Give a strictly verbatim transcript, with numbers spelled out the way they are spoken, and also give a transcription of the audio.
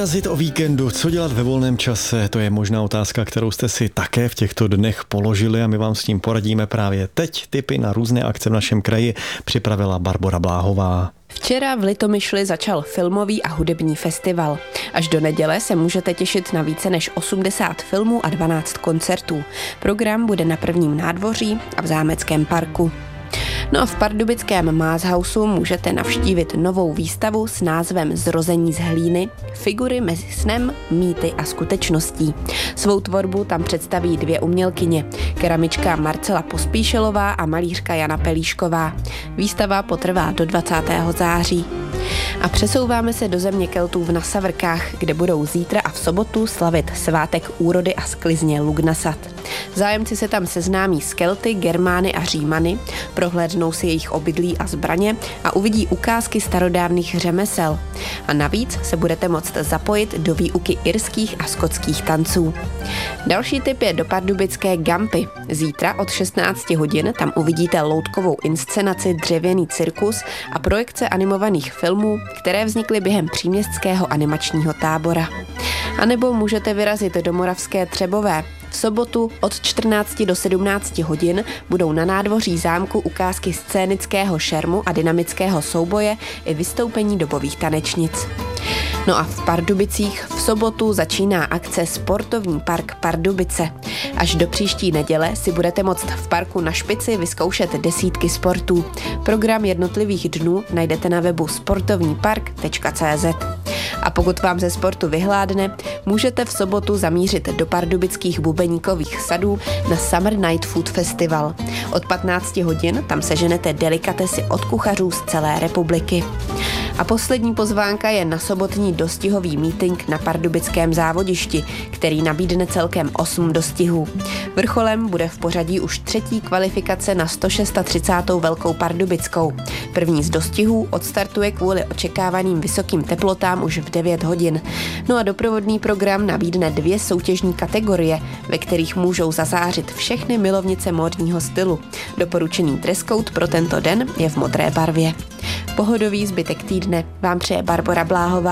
vyrazit o víkendu, co dělat ve volném čase, to je možná otázka, kterou jste si také v těchto dnech položili a my vám s tím poradíme právě teď. Tipy na různé akce v našem kraji připravila Barbora Bláhová. Včera v Litomyšli začal filmový a hudební festival. Až do neděle se můžete těšit na více než osmdesát filmů a dvanáct koncertů. Program bude na Prvním nádvoří a v Zámeckém parku. No a v pardubickém Mázhausu můžete navštívit novou výstavu s názvem Zrození z hlíny, figury mezi snem, mýty a skutečností. Svou tvorbu tam představí dvě umělkyně, keramička Marcela Pospíšelová a malířka Jana Pelíšková. Výstava potrvá do dvacátého září. A přesouváme se do země Keltů v Nasavrkách, kde budou zítra a v sobotu slavit svátek úrody a sklizně Lugnasad. Zájemci se tam seznámí s Kelty, Germány a Římany, prohlédnou si jejich obydlí a zbraně a uvidí ukázky starodávných řemesel. A navíc se budete moct zapojit do výuky irských a skotských tanců. Další tip je do pardubické Gampy. Zítra od šestnácti hodin tam uvidíte loutkovou inscenaci Dřevěný cirkus a projekce animovaných filmů, které vznikly během příměstského animačního tábora. A nebo můžete vyrazit do Moravské Třebové. V sobotu od čtrnácti do sedmnácti hodin budou na nádvoří zámku ukázky scénického šermu a dynamického souboje i vystoupení dobových tanečnic. No a v Pardubicích v sobotu začíná akce Sportovní park Pardubice. Až do příští neděle si budete moct v parku na špici vyzkoušet desítky sportů. Program jednotlivých dnů najdete na webu sportovní park tečka cé zet. A pokud vám ze sportu vyhládne, můžete v sobotu zamířit do pardubických bubeníkových sadů na Summer Night Food Festival. Od patnácti hodin tam seženete delikatesy od kuchařů z celé republiky. A poslední pozvánka je na sobotní dostihový meeting na pardubickém závodišti, který nabídne celkem osm dostihů. Vrcholem bude v pořadí už třetí kvalifikace na sto třicátou šestou Velkou Pardubickou. První z dostihů odstartuje kvůli očekávaným vysokým teplotám už v devět hodin. No a doprovodný program nabídne dvě soutěžní kategorie, ve kterých můžou zazářit všechny milovnice módního stylu. Doporučený dress code pro tento den je v modré barvě. Pohodový zbytek týdne vám přeje Barbora Bláhová.